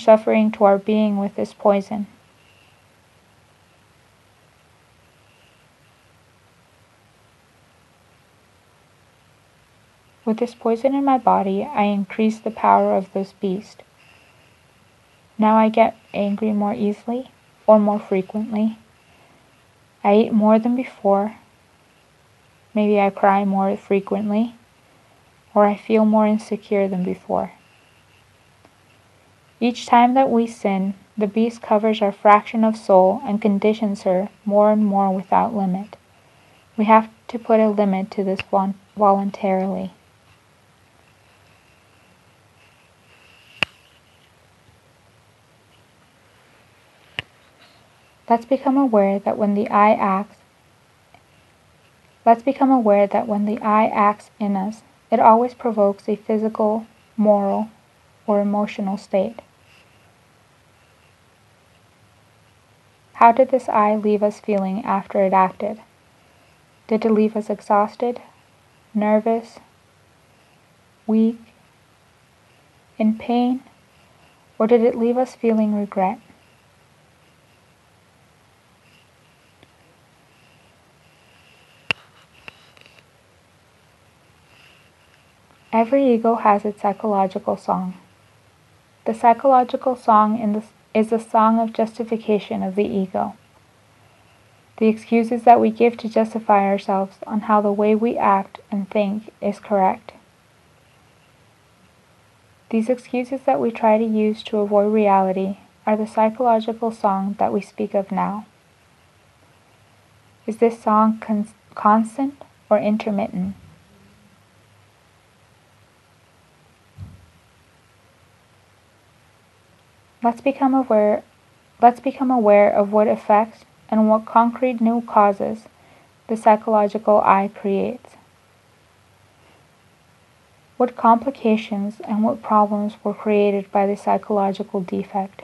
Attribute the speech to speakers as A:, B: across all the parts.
A: suffering to our being with this poison. With this poison in my body, I increase the power of this beast. Now I get angry more easily or more frequently. I eat more than before. Maybe I cry more frequently, or I feel more insecure than before. Each time that we sin, the beast covers our fraction of soul and conditions her more and more without limit. We have to put a limit to this voluntarily. Let's become aware that when the I acts in us, it always provokes a physical, moral, or emotional state. How did this I leave us feeling after it acted? Did it leave us exhausted, nervous, weak, in pain, or did it leave us feeling regret? Every ego has its psychological song. The psychological song is the song of justification of the ego. The excuses that we give to justify ourselves on how the way we act and think is correct. These excuses that we try to use to avoid reality are the psychological song that we speak of now. Is this song constant or intermittent? Let's become aware of what effects and what concrete new causes the psychological I creates. What complications and what problems were created by the psychological defect?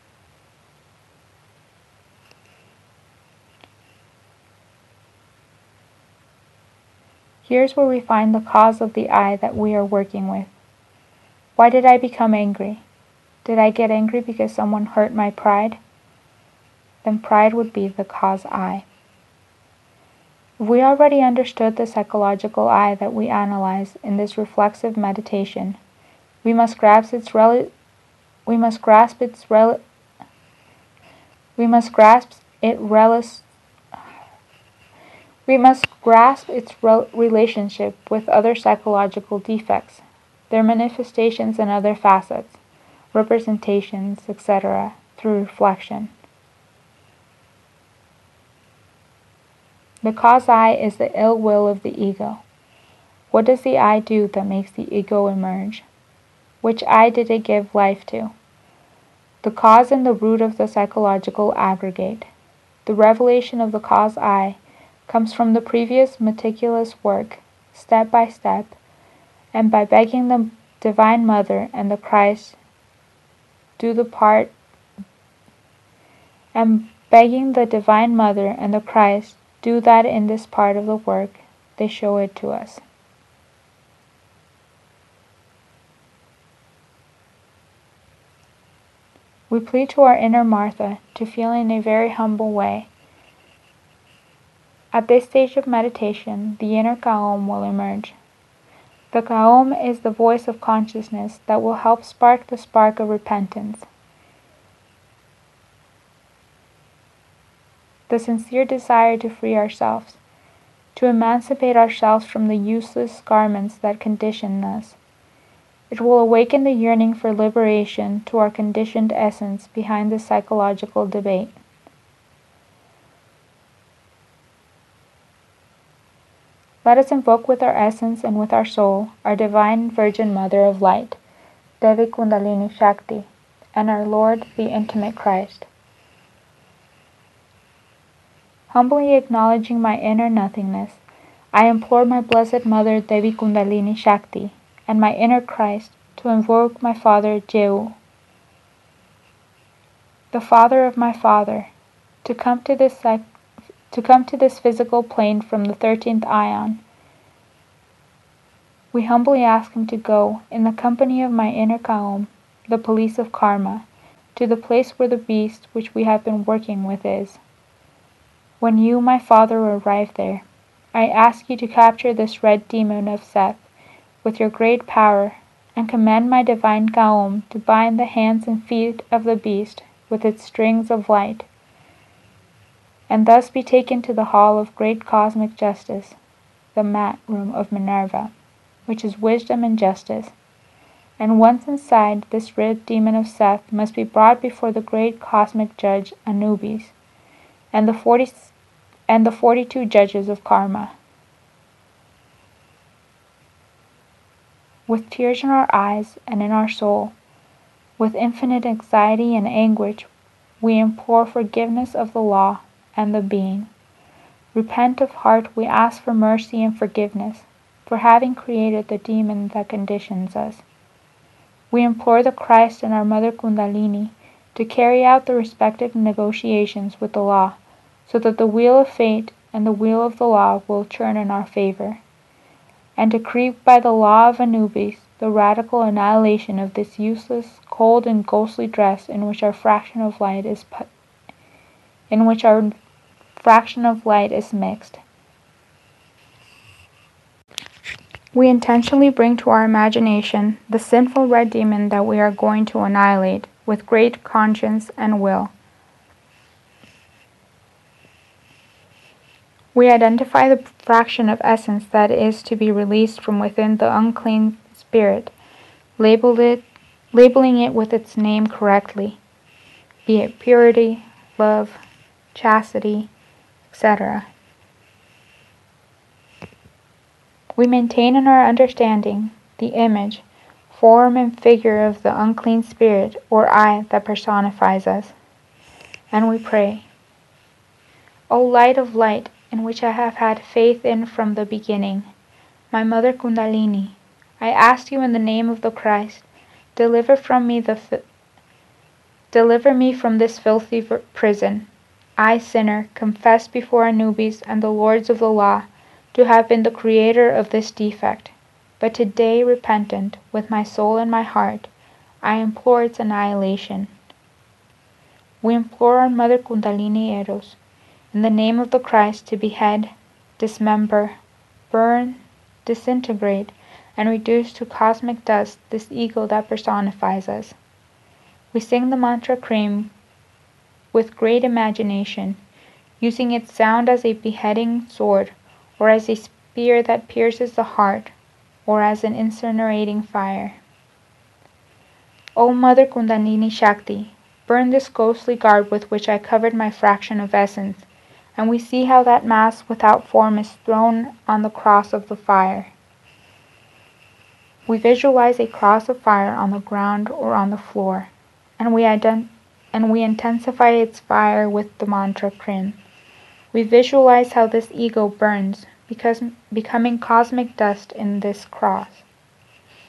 A: Here's where we find the cause of the I that we are working with. Why did I become angry? Did I get angry because someone hurt my pride? Then pride would be the cause I. If we already understood the psychological I that we analyze in this reflexive meditation, we must grasp its relationship with other psychological defects, their manifestations and other facets, representations, etc., through reflection. The cause I is the ill will of the ego. What does the I do that makes the ego emerge? Which I did it give life to? The cause and the root of the psychological aggregate. The revelation of the cause I comes from the previous meticulous work, step by step, and by begging the Divine Mother and the Christ do the part, and begging the Divine Mother and the Christ do that in this part of the work, they show it to us. We plead to our inner Martha to feel in a very humble way. At this stage of meditation, the inner Kaom will emerge. The Kaom is the voice of consciousness that will help spark the spark of repentance. The sincere desire to free ourselves, to emancipate ourselves from the useless garments that condition us. It will awaken the yearning for liberation to our conditioned essence behind the psychological debate. Let us invoke with our essence and with our soul our Divine Virgin Mother of Light, Devi Kundalini Shakti, and our Lord, the Intimate Christ. Humbly acknowledging my inner nothingness, I implore my Blessed Mother Devi Kundalini Shakti and my inner Christ to invoke my Father Jeu, the Father of my Father, to come to this physical plane from the 13th ion. We humbly ask him to go, in the company of my inner Kaom, the police of karma, to the place where the beast which we have been working with is. When you, my Father, arrive there, I ask you to capture this red demon of Seth with your great power, and command my divine Gaum to bind the hands and feet of the beast with its strings of light, and thus be taken to the hall of great cosmic justice, the mat room of Minerva, which is wisdom and justice. And once inside, this red demon of Seth must be brought before the great cosmic judge Anubis, and the 42 judges of karma. With tears in our eyes and in our soul, with infinite anxiety and anguish, we implore forgiveness of the law and the being. Repent of heart, we ask for mercy and forgiveness, for having created the demon that conditions us. We implore the Christ and our Mother Kundalini to carry out the respective negotiations with the law, so that the wheel of fate and the wheel of the law will turn in our favor, and decree by the law of Anubis the radical annihilation of this useless, cold, and ghostly dress in which our fraction of light is mixed. We intentionally bring to our imagination the sinful red demon that we are going to annihilate with great conscience and will. We identify the fraction of essence that is to be released from within the unclean spirit, labeling it with its name correctly, be it purity, love, chastity, etc. We maintain in our understanding the image, form, and figure of the unclean spirit or I that personifies us, and we pray, O light of light, in which I have had faith in from the beginning, my Mother Kundalini, I ask you in the name of the Christ, deliver me from this filthy prison. I, sinner, confess before Anubis and the lords of the law to have been the creator of this defect, but today, repentant, with my soul and my heart, I implore its annihilation. We implore our Mother Kundalini Eros, in the name of the Christ, to behead, dismember, burn, disintegrate, and reduce to cosmic dust this ego that personifies us. We sing the mantra Krim with great imagination, using its sound as a beheading sword, or as a spear that pierces the heart, or as an incinerating fire. O Mother Kundalini Shakti, burn this ghostly garb with which I covered my fraction of essence, and we see how that mass without form is thrown on the cross of the fire. We visualize a cross of fire on the ground or on the floor, and we intensify its fire with the mantra Krim. We visualize how this ego burns, becoming cosmic dust in this cross.